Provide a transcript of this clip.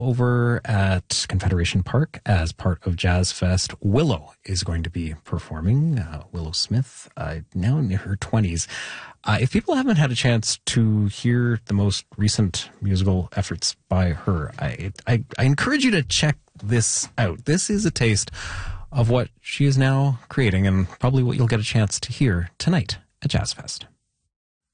over at Confederation Park as part of Jazz Fest. Willow is going to be performing. Willow Smith, now in her 20s. If people haven't had a chance to hear the most recent musical efforts by her, I encourage you to check this out. This is a taste of what she is now creating and probably what you'll get a chance to hear tonight at Jazz Fest.